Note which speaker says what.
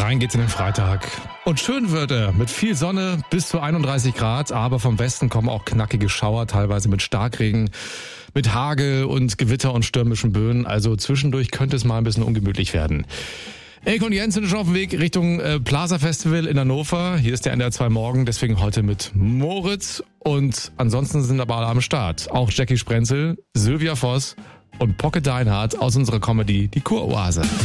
Speaker 1: Rein geht's in den Freitag. Und schön wird er mit viel Sonne bis zu 31 Grad, aber vom Westen kommen auch knackige Schauer, teilweise mit Starkregen, mit Hagel und Gewitter und stürmischen Böen. Also zwischendurch könnte es mal ein bisschen ungemütlich werden. Elke und Jens sind schon auf dem Weg Richtung Plaza Festival in Hannover. Hier ist der NDR 2 Morgen, deswegen heute mit Moritz. Und ansonsten sind aber alle am Start. Auch Jackie Sprenzel, Sylvia Voss und Pocket Deinhardt aus unserer Comedy Die Kuroase.